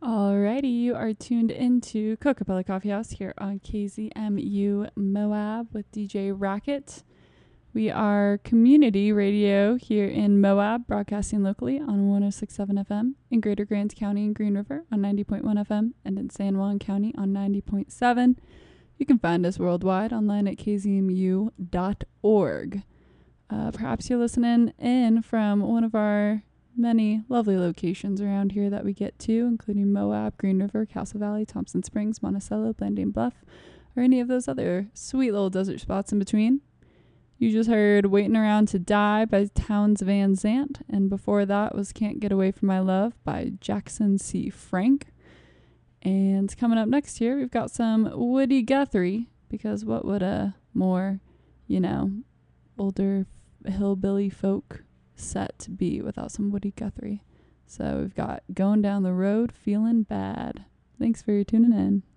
Alrighty, you are tuned into Cocapella Coffee House here on KZMU Moab with DJ Racket. We are community radio here in Moab, broadcasting locally on 106.7 FM, in Greater Grants County and Green River on 90.1 FM, and in San Juan County on 90.7. You can find us worldwide online at kzmu.org. Perhaps you're listening in from one of our many lovely locations around here that we get to, including Moab, Green River, Castle Valley, Thompson Springs, Monticello, Blanding Bluff, or any of those other sweet little desert spots in between. You just heard Waiting Around to Die by Townes Van Zandt, and before that was Can't Get Away From My Love by Jackson C. Frank. And coming up next year, we've got some Woody Guthrie, because what would a more, older hillbilly folk set be without some Woody Guthrie? So we've got Going Down the Road Feeling Bad. Thanks for tuning in.